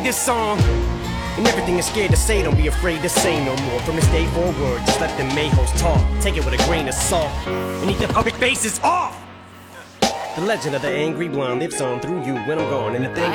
this song. And everything you're scared to say, don't be afraid to say no more. From this day forward, just let the mayhoes talk. Take it with a grain of salt, and eat the public faces off. The legend of the angry blonde lives on through you when I'm gone, and the thing